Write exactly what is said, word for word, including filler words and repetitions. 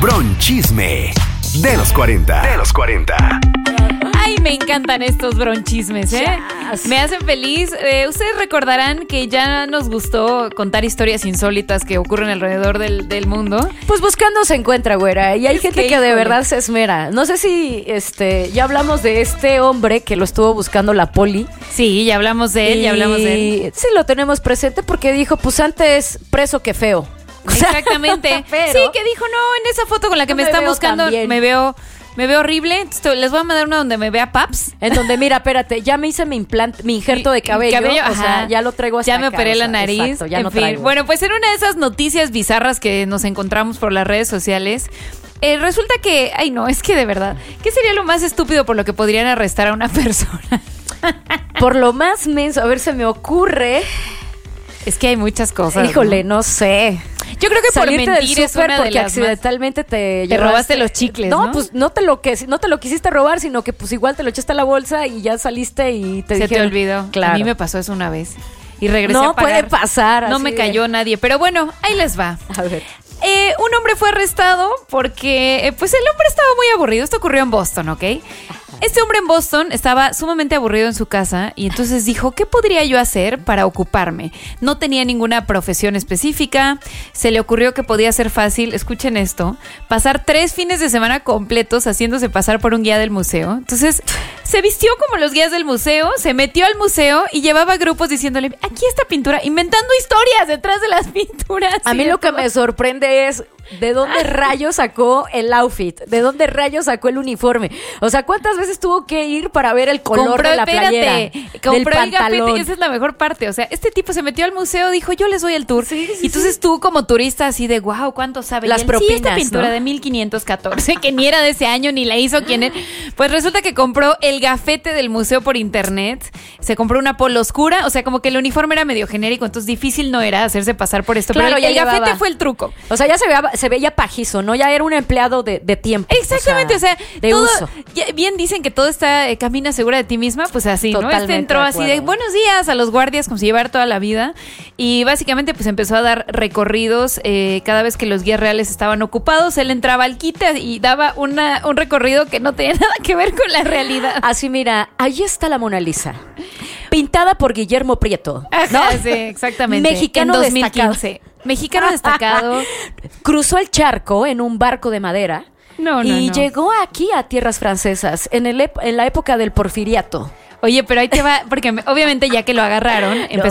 Bronchisme de los cuarenta. De los cuarenta. Ay, me encantan estos bronchismes, ¿eh? Yes. Me hacen feliz. Eh, ustedes recordarán que ya nos gustó contar historias insólitas que ocurren alrededor del, del mundo. Pues buscando se encuentra, güera. Y hay es gente que, que de híjole. verdad se esmera. No sé si este ya hablamos de este hombre que lo estuvo buscando la poli. Sí, ya hablamos de él, y ya hablamos de él. Sí, lo tenemos presente porque dijo, pues antes preso que feo. O sea, exactamente. pero, sí, que dijo, no, en esa foto con la que no me, me están veo buscando tan bien. me veo... Me veo horrible. Entonces, les voy a mandar una donde me vea Paps. En donde, mira, espérate, ya me hice mi implante, mi injerto de cabello. cabello o sea, ajá. ya lo traigo hasta Ya me acá, operé o sea, la nariz. Exacto, ya en no fin. traigo. Bueno, pues en una de esas noticias bizarras que nos encontramos por las redes sociales, eh, resulta que, ay no, es que de verdad, ¿qué sería lo más estúpido por lo que podrían arrestar a una persona? Por lo más menso, a ver, se me ocurre. Es que hay muchas cosas. Híjole, ¿no? no sé. Yo creo que Salirte por mentir del es súper una de porque las accidentalmente te Te llevaste- robaste los chicles, No, ¿no? pues no te lo que no te lo quisiste robar, sino que pues igual te lo echaste a la bolsa y ya saliste y te Se dijeron, te olvidó. Claro. A mí me pasó eso una vez. Y regresé No a pagar. puede pasar, No así me de- cayó nadie. Pero bueno, ahí les va. A ver. Eh, un hombre fue arrestado porque, eh, pues el hombre estaba muy aburrido. Esto ocurrió en Boston, ¿ok? Este hombre en Boston estaba sumamente aburrido en su casa y entonces dijo, ¿qué podría yo hacer para ocuparme? No tenía ninguna profesión específica. Se le ocurrió que podía ser fácil, escuchen esto, pasar tres fines de semana completos haciéndose pasar por un guía del museo. Entonces se vistió como los guías del museo, se metió al museo y llevaba grupos diciéndole, aquí está pintura, inventando historias detrás de las pinturas. A mí Y lo que todo. me sorprende es ¿de dónde rayos sacó el outfit? ¿De dónde rayos sacó el uniforme? O sea, ¿cuántas veces tuvo que ir para ver el color compró, de la espérate, playera? compró del el gafete, pantalón? esa es la mejor parte. O sea, este tipo se metió al museo, dijo, yo les doy el tour. Sí, sí, y entonces sí. tú como turista así de, wow, ¿cuánto sabe? Las Y él, propinas, sí, esta pintura ¿no? de mil quinientos catorce, que ni era de ese año, ni la hizo quien era. Pues resulta que compró el gafete del museo por internet, se compró una polo oscura, o sea, como que el uniforme era medio genérico, entonces difícil no era hacerse pasar por esto. Claro, pero el, ya el gafete llevaba. fue el truco. O sea, ya se veía, se veía pajizo, ¿no? Ya era un empleado de, de tiempo. Exactamente, o sea, de todo, uso. ya- bien dicen que todo está, eh, camina segura de ti misma, pues así, ¿no? Totalmente Este entró de así de acuerdo. buenos días a los guardias, como si llevara toda la vida, y básicamente pues empezó a dar recorridos eh, cada vez que los guías reales estaban ocupados, él entraba al quite y daba una, un recorrido que no tenía nada que ver con la realidad. Así, mira, ahí está la Mona Lisa, pintada por Guillermo Prieto, ¿no? Ajá, sí, exactamente. Mexicano en dos mil quince. destacado. Mexicano destacado. Cruzó el charco en un barco de madera. No, no, y no. llegó aquí a tierras francesas en, el ep- en la época del porfiriato. Oye, pero ahí te va, porque me- obviamente ya que lo agarraron, empezó